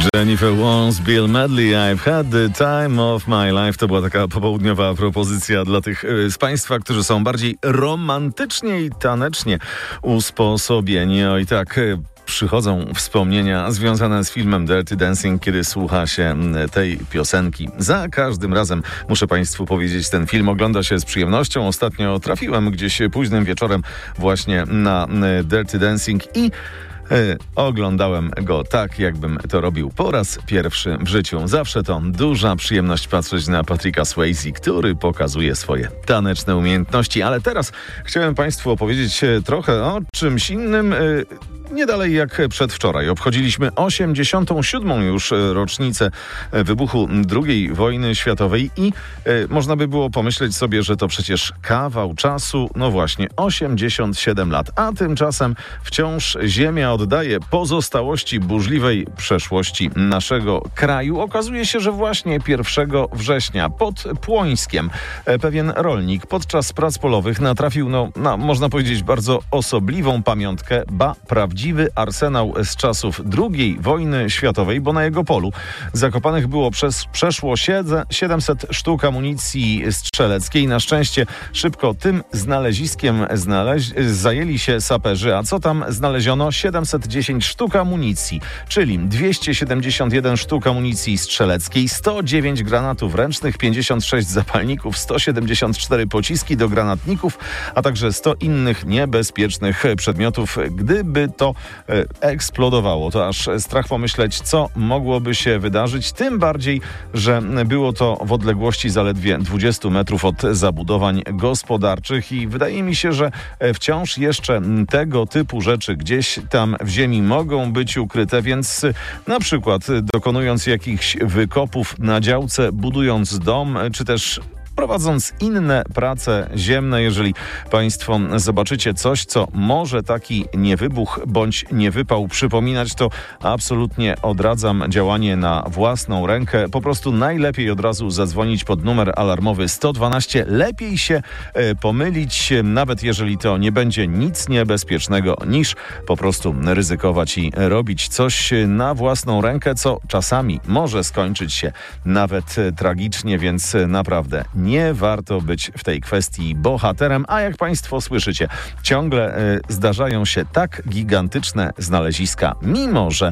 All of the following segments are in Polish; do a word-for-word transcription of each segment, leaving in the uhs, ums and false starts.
Jennifer Warnes, Bill Medley, I've had the time of my life. To była taka popołudniowa propozycja dla tych z Państwa, którzy są bardziej romantycznie i tanecznie usposobieni. O i tak przychodzą wspomnienia związane z filmem Dirty Dancing, kiedy słucha się tej piosenki. Za każdym razem muszę Państwu powiedzieć, ten film ogląda się z przyjemnością. Ostatnio trafiłem gdzieś późnym wieczorem właśnie na Dirty Dancing i Yy, oglądałem go tak, jakbym to robił po raz pierwszy w życiu. Zawsze to duża przyjemność patrzeć na Patricka Swayze, który pokazuje swoje taneczne umiejętności. Ale teraz chciałem Państwu opowiedzieć trochę o czymś innym. Yy, Nie dalej jak przedwczoraj obchodziliśmy osiemdziesiątą siódmą już rocznicę wybuchu drugiej wojny światowej i y, można by było pomyśleć sobie, że to przecież kawał czasu. No właśnie, osiemdziesiąt siedem lat. A tymczasem wciąż Ziemia oddaje pozostałości burzliwej przeszłości naszego kraju. Okazuje się, że właśnie pierwszego września pod Płońskiem pewien rolnik podczas prac polowych natrafił no, na, można powiedzieć, bardzo osobliwą pamiątkę, ba prawdziwy Prawdziwy arsenał z czasów drugiej wojny światowej, bo na jego polu zakopanych było przez przeszło siedemset sztuk amunicji strzeleckiej. Na szczęście szybko tym znaleziskiem znaleź- zajęli się saperzy. A co tam znaleziono? siedemset dziesięć sztuk amunicji, czyli dwieście siedemdziesiąt jeden sztuk amunicji strzeleckiej, sto dziewięć granatów ręcznych, pięćdziesiąt sześć zapalników, sto siedemdziesiąt cztery pociski do granatników, a także sto innych niebezpiecznych przedmiotów. Gdyby to eksplodowało, to aż strach pomyśleć, co mogłoby się wydarzyć, tym bardziej, że było to w odległości zaledwie dwadzieścia metrów od zabudowań gospodarczych i wydaje mi się, że wciąż jeszcze tego typu rzeczy gdzieś tam w ziemi mogą być ukryte, więc na przykład dokonując jakichś wykopów na działce, budując dom, czy też prowadząc inne prace ziemne, jeżeli Państwo zobaczycie coś, co może taki niewybuch bądź niewypał przypominać, to absolutnie odradzam działanie na własną rękę. Po prostu najlepiej od razu zadzwonić pod numer alarmowy sto dwanaście. Lepiej się e, pomylić, nawet jeżeli to nie będzie nic niebezpiecznego, niż po prostu ryzykować i robić coś na własną rękę, co czasami może skończyć się nawet tragicznie, więc naprawdę nie warto być w tej kwestii bohaterem, a jak Państwo słyszycie, ciągle y, zdarzają się tak gigantyczne znaleziska, mimo że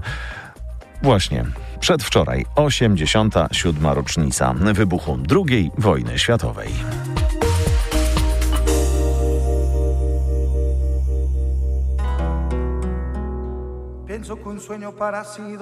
właśnie przedwczoraj osiemdziesiąta siódma rocznica wybuchu drugiej wojny światowej. Pienso que un sueño parecido